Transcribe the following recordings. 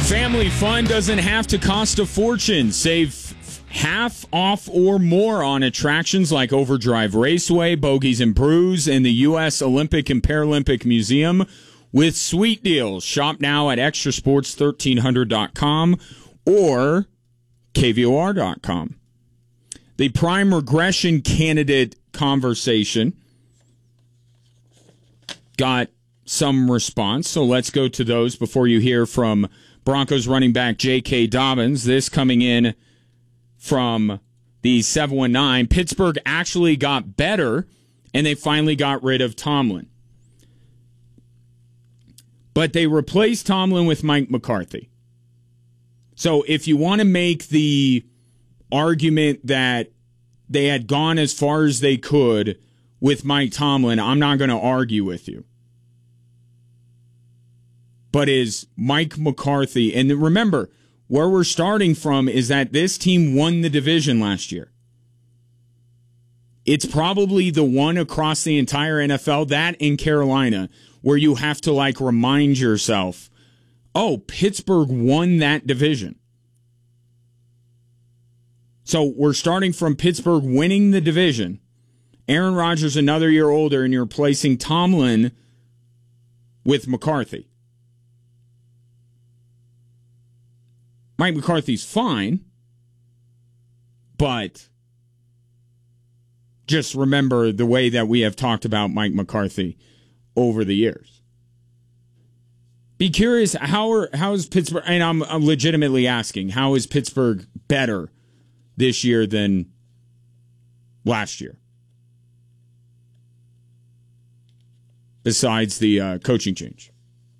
Family fun doesn't have to cost a fortune. Save half off or more on attractions like Overdrive Raceway, Bogies and Brews, and the U.S. Olympic and Paralympic Museum with sweet deals. Shop now at extrasports1300.com or kvor.com. The prime regression candidate conversation got some response, so let's go to those before you hear from Broncos running back J.K. Dobbins. This coming in from the 719. Pittsburgh actually got better, and they finally got rid of Tomlin. But they replaced Tomlin with Mike McCarthy. So if you want to make the argument that they had gone as far as they could with Mike Tomlin, I'm not going to argue with you. But is Mike McCarthy, and remember, where we're starting from is that this team won the division last year. It's probably the one across the entire NFL, that in Carolina, where you have to remind yourself, oh, Pittsburgh won that division. So we're starting from Pittsburgh winning the division. Aaron Rodgers another year older, and you're replacing Tomlin with McCarthy. Mike McCarthy's fine, but just remember the way that we have talked about Mike McCarthy over the years. Be curious, how is Pittsburgh, and I'm legitimately asking, how is Pittsburgh better this year than last year? Besides the coaching change.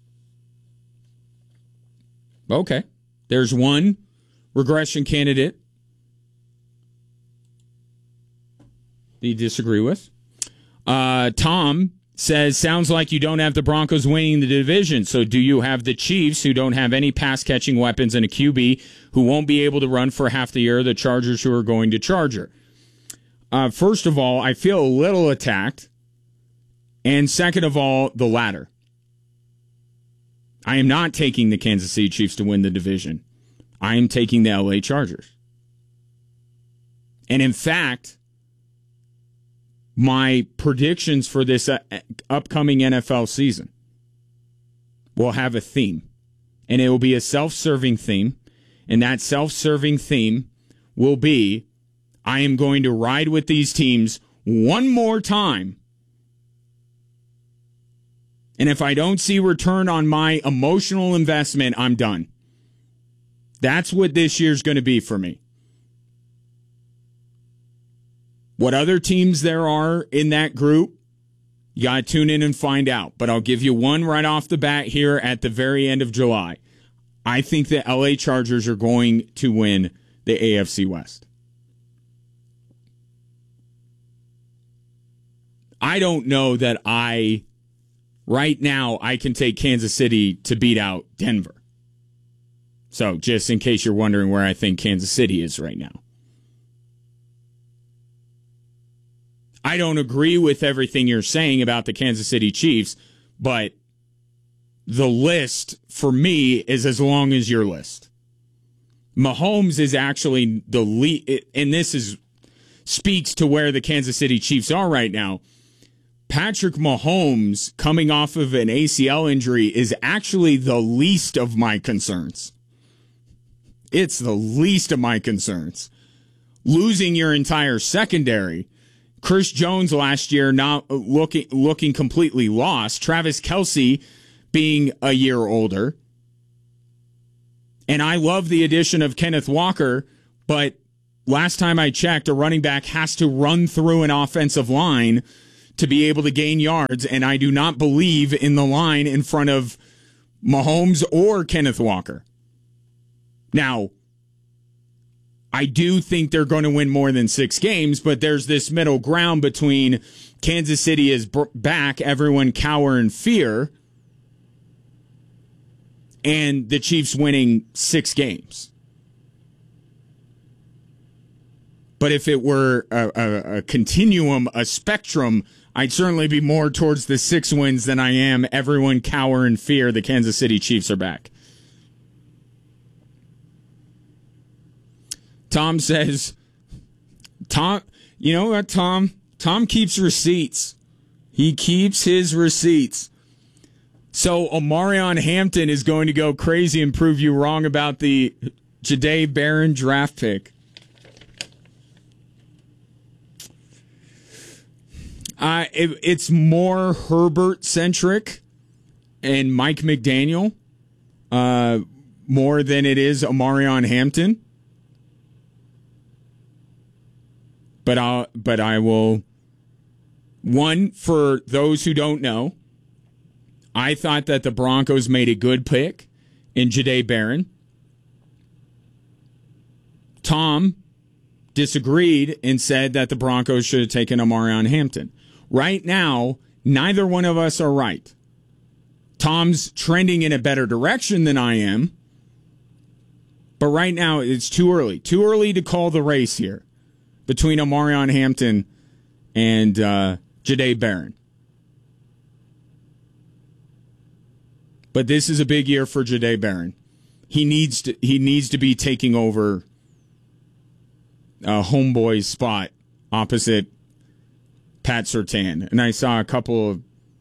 Okay. There's one regression candidate that you disagree with. Tom says, sounds like you don't have the Broncos winning the division. So do you have the Chiefs, who don't have any pass-catching weapons, and a QB who won't be able to run for half the year, the Chargers, who are going to Charger? First of all, I feel a little attacked. And second of all, the latter. I am not taking the Kansas City Chiefs to win the division. I am taking the LA Chargers. And in fact, my predictions for this upcoming NFL season will have a theme. And it will be a self-serving theme. And that self-serving theme will be, I am going to ride with these teams one more time. And if I don't see return on my emotional investment, I'm done. That's what this year's going to be for me. What other teams there are in that group, you got to tune in and find out. But I'll give you one right off the bat here at the very end of July. I think the LA Chargers are going to win the AFC West. I don't know that right now, I can take Kansas City to beat out Denver. So, just in case you're wondering where I think Kansas City is right now. I don't agree with everything you're saying about the Kansas City Chiefs, but the list, for me, is as long as your list. Mahomes is actually the lead, and this speaks to where the Kansas City Chiefs are right now. Patrick Mahomes, coming off of an ACL injury, is actually the least of my concerns. It's the least of my concerns. Losing your entire secondary. Chris Jones last year not looking completely lost. Travis Kelce being a year older. And I love the addition of Kenneth Walker, but last time I checked, a running back has to run through an offensive line to be able to gain yards, and I do not believe in the line in front of Mahomes or Kenneth Walker. Now, I do think they're going to win more than 6 games, but there's this middle ground between Kansas City is back, everyone cower in fear, and the Chiefs winning 6 games. But if it were a continuum, a spectrum, I'd certainly be more towards the 6 wins than I am everyone cower in fear the Kansas City Chiefs are back. Tom says, Tom, you know what, Tom? Tom keeps receipts. He keeps his receipts. So Omarion Hampton is going to go crazy and prove you wrong about the Jahdae Barron draft pick. It's more Herbert-centric and Mike McDaniel more than it is Omarion Hampton. But I will. One, for those who don't know, I thought that the Broncos made a good pick in Jahdae Barron. Tom disagreed and said that the Broncos should have taken Omarion Hampton. Right now, neither one of us are right. Tom's trending in a better direction than I am. But right now, it's too early. Too early to call the race here between Omarion Hampton and Jahdae Barron. But this is a big year for Jahdae Barron. He needs to be taking over homeboy's spot opposite Pat Surtain. And I saw a couple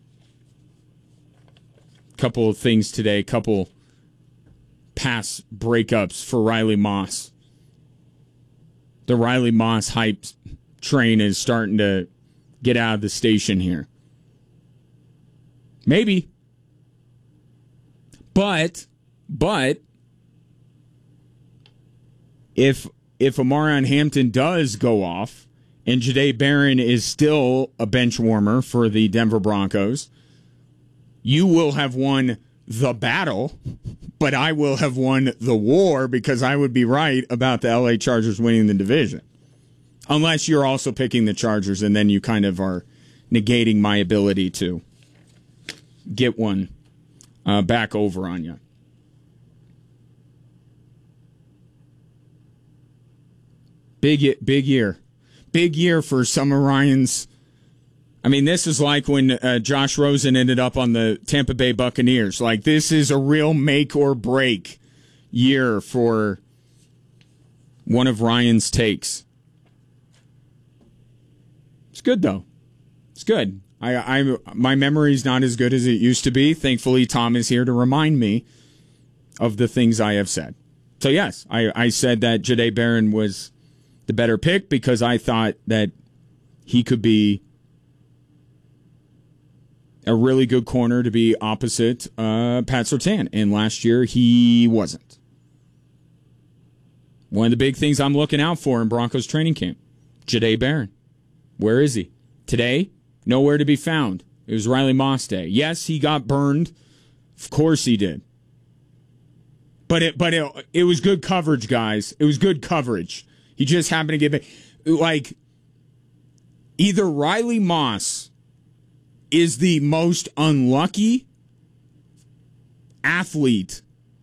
of things today, couple pass breakups for Riley Moss. The Riley Moss hype train is starting to get out of the station here. Maybe. But if Omarion Hampton does go off and Jahdae Barron is still a bench warmer for the Denver Broncos, you will have won the battle, but I will have won the war because I would be right about the LA Chargers winning the division. Unless you're also picking the Chargers, and then you kind of are negating my ability to get one back over on you. Big year. Big year for some of Ryan's. I mean, this is like when Josh Rosen ended up on the Tampa Bay Buccaneers. Like, this is a real make or break year for one of Ryan's takes. It's good, though. It's good. My memory's not as good as it used to be. Thankfully, Tom is here to remind me of the things I have said. So, yes, I said that Jahdae Barron was the better pick because I thought that he could be a really good corner to be opposite Pat Surtain. And last year, he wasn't. One of the big things I'm looking out for in Broncos training camp, Jahdae Barron. Where is he? Today, nowhere to be found. It was Riley Moss Day. Yes, he got burned. Of course he did. But it was good coverage, guys. It was good coverage. He just happened to get it. Like, either Riley Moss is the most unlucky athlete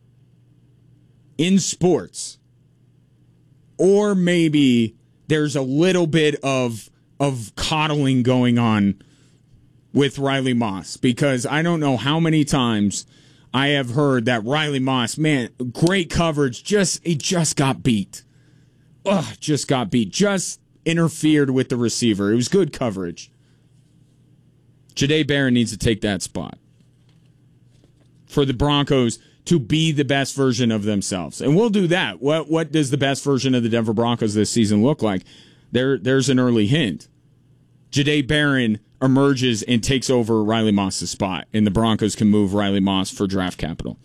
in sports, or maybe there's a little bit of coddling going on with Riley Moss, because I don't know how many times I have heard that Riley Moss, man, great coverage, he just got beat. Just got beat. Just interfered with the receiver. It was good coverage. Jahdae Barron needs to take that spot for the Broncos to be the best version of themselves. And we'll do that. What does the best version of the Denver Broncos this season look like? There's an early hint. Jahdae Barron emerges and takes over Riley Moss's spot, and the Broncos can move Riley Moss for draft capital.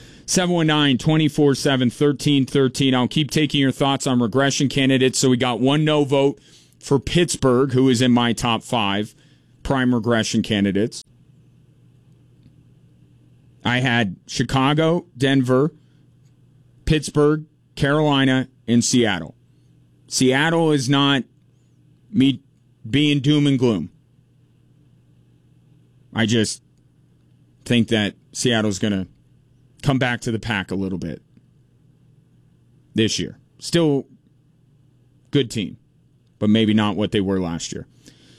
719-247-1313. I'll keep taking your thoughts on regression candidates. So we got one no vote for Pittsburgh, who is in my top 5 prime regression candidates. I had Chicago, Denver, Pittsburgh, Carolina, and Seattle. Seattle is not me being doom and gloom. I just think that Seattle's going to come back to the pack a little bit this year. Still good team, but maybe not what they were last year.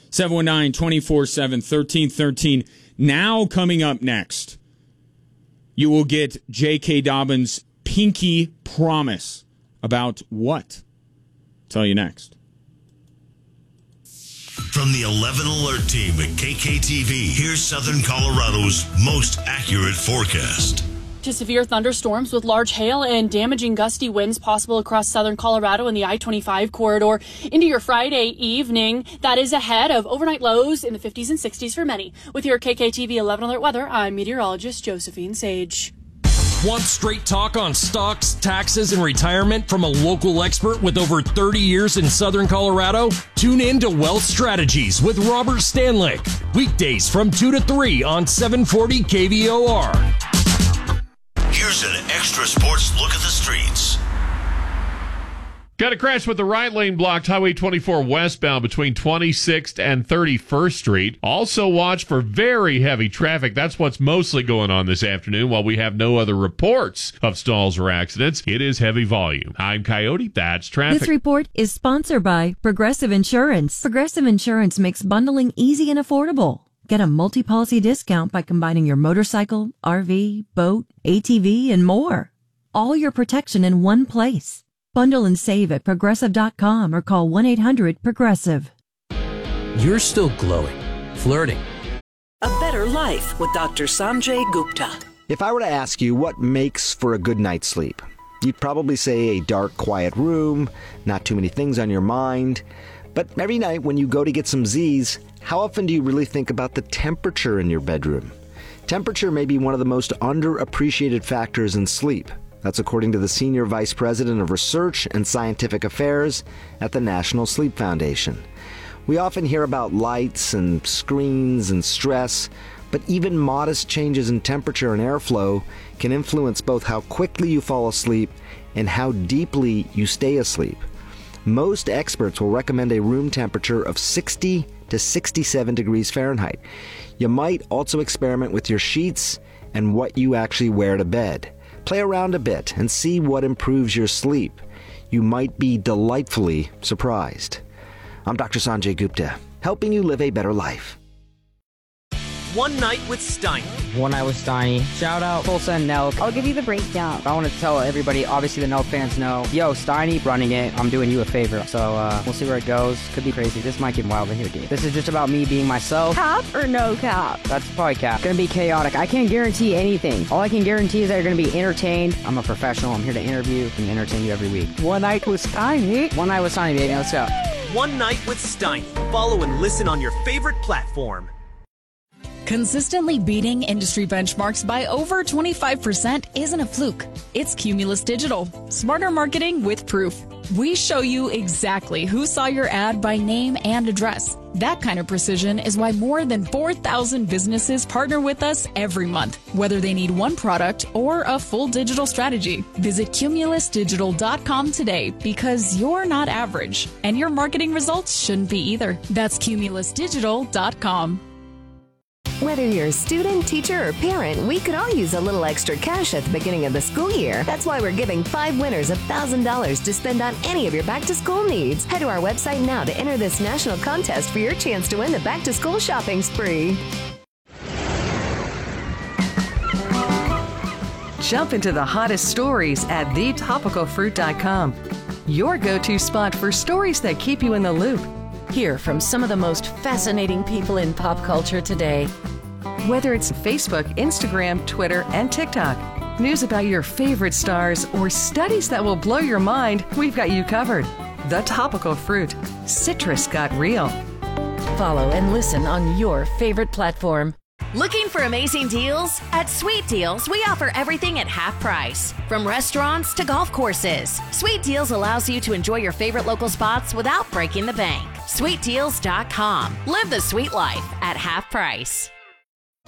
719-247-1313. Now coming up next, you will get J.K. Dobbins' pinky promise about what? Tell you next. From the 11 Alert team at KKTV, here's Southern Colorado's most accurate forecast. To severe thunderstorms with large hail and damaging gusty winds possible across southern Colorado and the I-25 corridor into your Friday evening. That is ahead of overnight lows in the 50s and 60s for many. With your KKTV 11 Alert weather, I'm meteorologist Josephine Sage. Want straight talk on stocks, taxes, and retirement from a local expert with over 30 years in Southern Colorado? Tune in to Wealth Strategies with Robert Stanlick. Weekdays from 2 to 3 on 740 KVOR. Here's an extra sports look at the streets. Got a crash with the right lane blocked Highway 24 westbound between 26th and 31st Street. Also watch for very heavy traffic. That's what's mostly going on this afternoon. While we have no other reports of stalls or accidents, it is heavy volume. I'm Coyote. That's traffic. This report is sponsored by Progressive Insurance. Progressive Insurance makes bundling easy and affordable. Get a multi-policy discount by combining your motorcycle, RV, boat, ATV, and more. All your protection in one place. Bundle and save at Progressive.com or call 1-800-PROGRESSIVE. You're still glowing, flirting. A better life with Dr. Sanjay Gupta. If I were to ask you what makes for a good night's sleep, you'd probably say a dark, quiet room, not too many things on your mind. But every night when you go to get some Z's, how often do you really think about the temperature in your bedroom? Temperature may be one of the most underappreciated factors in sleep. That's according to the Senior Vice President of Research and Scientific Affairs at the National Sleep Foundation. We often hear about lights and screens and stress, but even modest changes in temperature and airflow can influence both how quickly you fall asleep and how deeply you stay asleep. Most experts will recommend a room temperature of 60 to 67 degrees Fahrenheit. You might also experiment with your sheets and what you actually wear to bed. Play around a bit and see what improves your sleep. You might be delightfully surprised. I'm Dr. Sanjay Gupta, helping you live a better life. One Night with Steiny. One Night with Steiny. Shout out Tulsa and Nelk. I'll give you the breakdown. I want to tell everybody, obviously the Nelk fans know, yo, Steiny running it, I'm doing you a favor. So we'll see where it goes. Could be crazy. This might get wild in here, dude. This is just about me being myself. Cap or no cap? That's probably cap. Gonna be chaotic. I can't guarantee anything. All I can guarantee is that you're gonna be entertained. I'm a professional. I'm here to interview and entertain you every week. One Night with Steiny. One Night with Steiny, baby. Let's go. One Night with Steiny. Follow and listen on your favorite platform. Consistently beating industry benchmarks by over 25% isn't a fluke. It's Cumulus Digital. Smarter marketing with proof. We show you exactly who saw your ad by name and address. That kind of precision is why more than 4,000 businesses partner with us every month, whether they need one product or a full digital strategy. Visit cumulusdigital.com today because you're not average, and your marketing results shouldn't be either. That's cumulusdigital.com. Whether you're a student, teacher, or parent, we could all use a little extra cash at the beginning of the school year. That's why we're giving 5 winners $1,000 to spend on any of your back-to-school needs. Head to our website now to enter this national contest for your chance to win the back-to-school shopping spree. Jump into the hottest stories at thetopicalfruit.com. Your go-to spot for stories that keep you in the loop. Hear from some of the most fascinating people in pop culture today. Whether it's Facebook, Instagram, Twitter, and TikTok, news about your favorite stars, or studies that will blow your mind, we've got you covered. The Topical Fruit. Citrus got real. Follow and listen on your favorite platform. Looking for amazing deals? At Sweet Deals, we offer everything at half price. From restaurants to golf courses, Sweet Deals allows you to enjoy your favorite local spots without breaking the bank. SweetDeals.com. Live the sweet life at half price.